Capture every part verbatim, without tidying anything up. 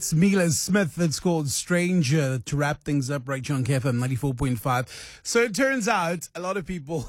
It's Mila Smith. It's called Stranger to wrap things up right here on K F M ninety-four point five. So it turns out a lot of people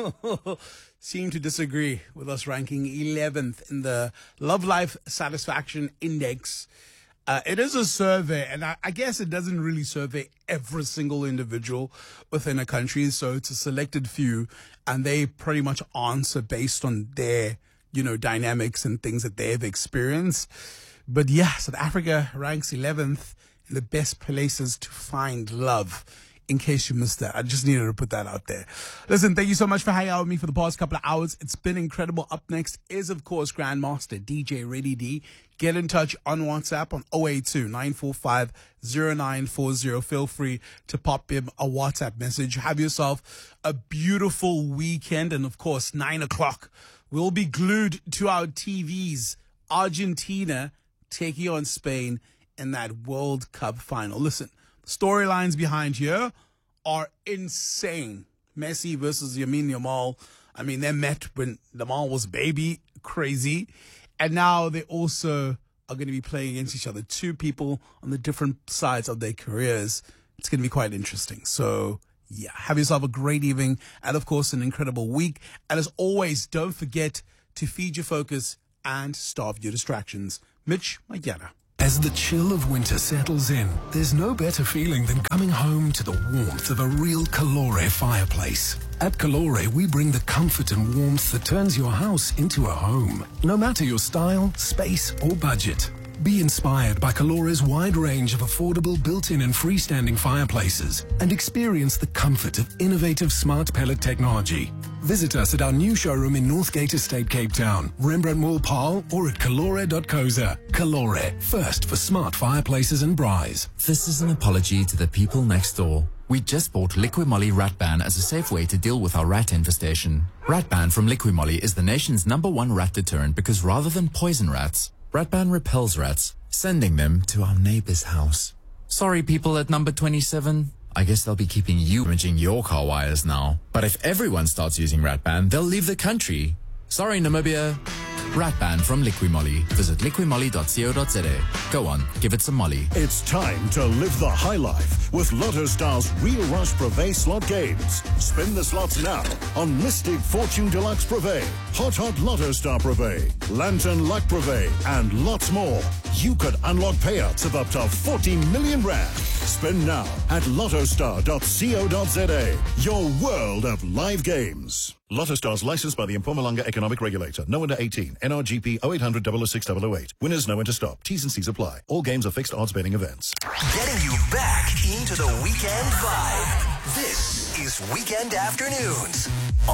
seem to disagree with us ranking eleventh in the Love Life Satisfaction Index. Uh, it is a survey, and I, I guess it doesn't really survey every single individual within a country. So it's a selected few, and they pretty much answer based on their, you know, dynamics and things that they've experienced. But yeah, South Africa ranks eleventh in the best places to find love. In case you missed that, I just needed to put that out there. Listen, thank you so much for hanging out with me for the past couple of hours. It's been incredible. Up next is, of course, Grandmaster D J Ready D. Get in touch on WhatsApp on zero eight two, nine four five, zero nine four zero. Feel free to pop him a WhatsApp message. Have yourself a beautiful weekend. And, of course, nine o'clock, we'll be glued to our T Vs. Argentina taking on Spain in that World Cup final. Listen, the storylines behind here are insane. Messi versus Lamine Yamal. I mean, they met when Yamal was a baby, crazy. And now they also are going to be playing against each other. Two people on the different sides of their careers. It's going to be quite interesting. So, yeah, have yourself a great evening and, of course, an incredible week. And as always, don't forget to feed your focus and starve your distractions. Mitch Magyana. As the chill of winter settles in, there's no better feeling than coming home to the warmth of a real Calore fireplace. At Calore, we bring the comfort and warmth that turns your house into a home, no matter your style, space, or budget. Be inspired by Calore's wide range of affordable built-in and freestanding fireplaces and experience the comfort of innovative smart pellet technology. Visit us at our new showroom in Northgate Estate, Cape Town, Rembrandt Mall, Paarl, or at calore dot co za. Calore, first for smart fireplaces and braais. This is an apology to the people next door. We just bought Liquimolly Ratban as a safe way to deal with our rat infestation. Ratban from Liquimolly is the nation's number one rat deterrent because rather than poison rats, Ratban repels rats, sending them to our neighbor's house. Sorry, people at number twenty-seven. I guess they'll be keeping you imaging your car wires now. But if everyone starts using Ratban, they'll leave the country. Sorry, Namibia. Ratban from Liquimolly. Visit liquimolly dot co dot za. Go on, give it some molly. It's time to live the high life with Lotto Star's Real Rush Privé slot games. Spin the slots now on Mystic Fortune Deluxe Privé, Hot Hot Lotto Star Privé, Lantern Luck Privé, and lots more. You could unlock payouts of up to forty million rand. Spin now at lotto star dot co dot za. Your world of live games. Lotto Stars licensed by the Mpumalanga Economic Regulator. No under eighteen. N R G P oh eight hundred, double oh six, double oh eight. Winners know when to stop. T's and C's apply. All games are fixed odds betting events. Getting you back into the weekend vibe. This is Weekend Afternoons.